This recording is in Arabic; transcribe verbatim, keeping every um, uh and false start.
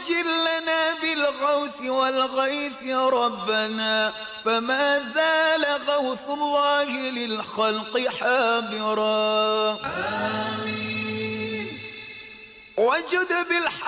وعجل لنا بالغوث والغيث يا ربنا، فما زال غوث الله للخلق حابرا. آمين. وجد بالحق